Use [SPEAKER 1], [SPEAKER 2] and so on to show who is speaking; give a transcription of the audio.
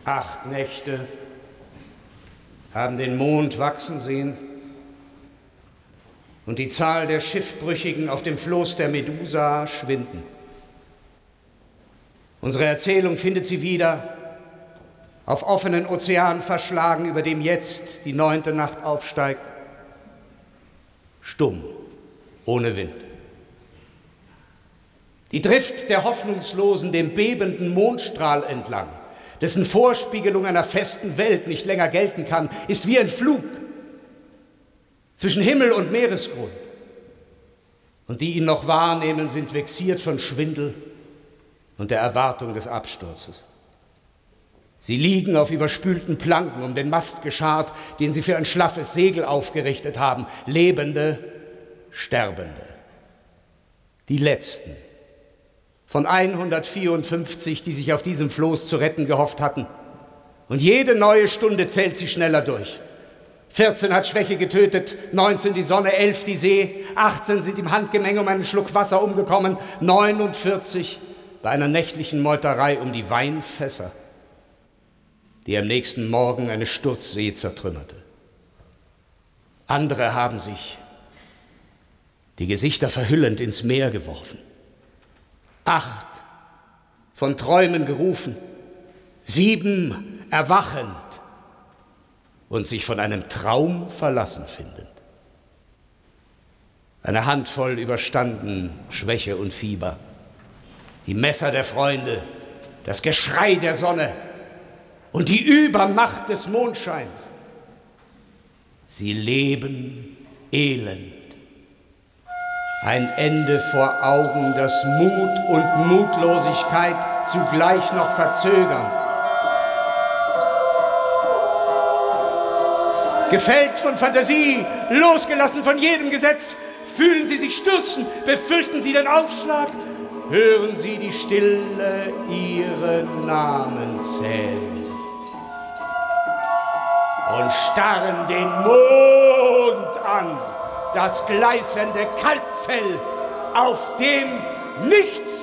[SPEAKER 1] 8 Nächte haben den Mond wachsen sehen und die Zahl der Schiffbrüchigen auf dem Floß der Medusa schwinden. Unsere Erzählung findet sie wieder auf offenen Ozean verschlagen, über dem jetzt die 9. Nacht aufsteigt, stumm, ohne Wind. Die Drift der Hoffnungslosen dem bebenden Mondstrahl entlang, dessen Vorspiegelung einer festen Welt nicht länger gelten kann, ist wie ein Flug zwischen Himmel und Meeresgrund. Und die ihn noch wahrnehmen, sind vexiert von Schwindel und der Erwartung des Absturzes. Sie liegen auf überspülten Planken um den Mast geschart, den sie für ein schlaffes Segel aufgerichtet haben. Lebende, Sterbende. Die Letzten von 154, die sich auf diesem Floß zu retten gehofft hatten. Und jede neue Stunde zählt sie schneller durch. 14 hat Schwäche getötet, 19 die Sonne, 11 die See, 18 sind im Handgemenge um einen Schluck Wasser umgekommen, 49 bei einer nächtlichen Meuterei um die Weinfässer, die am nächsten Morgen eine Sturzsee zertrümmerte. Andere haben sich, die Gesichter verhüllend, ins Meer geworfen. 8 von Träumen gerufen, 7 erwachend und sich von einem Traum verlassen findend. Eine Handvoll überstanden Schwäche und Fieber, die Messer der Freunde, das Geschrei der Sonne und die Übermacht des Mondscheins. Sie leben elend. Ein Ende vor Augen, das Mut und Mutlosigkeit zugleich noch verzögern. Gefällt von Fantasie, losgelassen von jedem Gesetz, fühlen Sie sich stürzen, befürchten Sie den Aufschlag, hören Sie die Stille Ihren Namen zählen und starren den Mond an, das gleißende Kalbfell, auf dem nichts